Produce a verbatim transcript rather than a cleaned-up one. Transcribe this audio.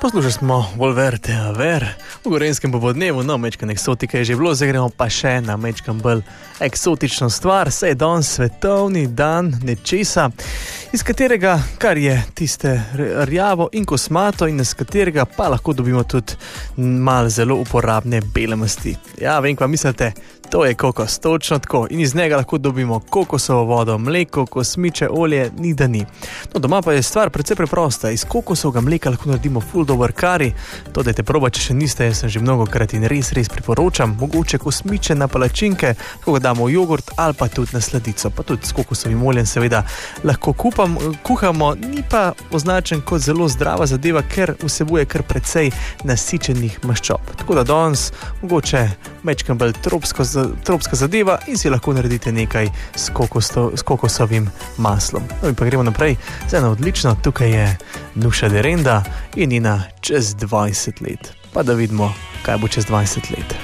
Poslušali smo Volverte Aver v Gorenjskem popodnevu, no, mečkan eksotika je že bilo, zdaj gremo pa še na mečkan bolj eksotično stvar, saj je danes svetovni dan nečesa, iz katerega, kar je tiste rjavo in kosmato in iz katerega pa lahko dobimo tudi malo zelo uporabne bele masti. Ja, vem, kva mislite, to je kokos, točno tako, in iz njega lahko dobimo kokosovo vodo, mleko, kosmiče, olje, ni da ni. No, doma pa je stvar precej preprosta, iz kokosovega mleka lahko naredimo ful dober kari, to dajte probati, če še niste, jaz sem že mnogokrat in res, res priporočam, mogoče kosmiče na palačinke, ko ga damo v jogurt ali pa tudi na sladico, pa tudi s kokosovim oljem seveda lahko kupam, kuhamo, ni pa označen kot zelo zdrava zadeva, ker vsebuje kar precej nasičenih maščob. Tako da danes mogoče mečkam bolj tropsko, tropska zadeva in si lahko naredite nekaj s, kokosto, s kokosovim maslom. No in pa gremo naprej z eno odlično, tukaj je Nuša Derenda in njena čez dvajset let. Pa da vidimo, kaj bo čez dvajset let.